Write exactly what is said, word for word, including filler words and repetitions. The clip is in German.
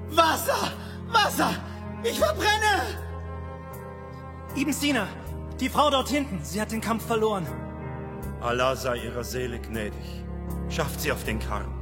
Wasser! Wasser! Ich verbrenne! Ibn Sina, die Frau dort hinten, sie hat den Kampf verloren. Allah sei ihrer Seele gnädig. Schafft sie auf den Karren.